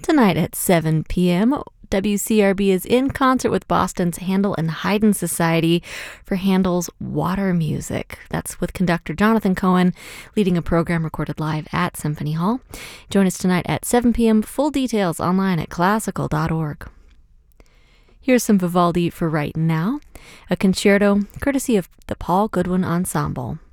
Tonight at 7 p.m., WCRB is in concert with Boston's Handel and Haydn Society for Handel's Water Music. That's with conductor Jonathan Cohen leading a program recorded live at Symphony Hall. Join us tonight at 7 p.m. Full details online at classical.org. Here's some Vivaldi for right now, a concerto courtesy of the Paul Goodwin Ensemble.